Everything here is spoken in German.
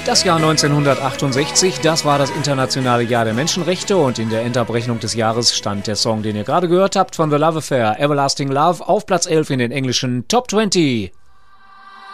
Das Jahr 1968, das war das internationale Jahr der Menschenrechte und in der Endabrechnung des Jahres stand der Song, den ihr gerade gehört habt, von The Love Affair, Everlasting Love, auf Platz 11 in den englischen Top 20.